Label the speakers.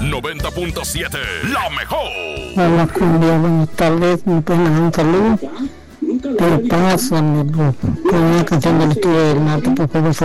Speaker 1: 90.7, la mejor.
Speaker 2: Hola, Cumbia, buenas tardes. Me pueden dar un saludo. Te paso con una canción del estudio del norte, por favor.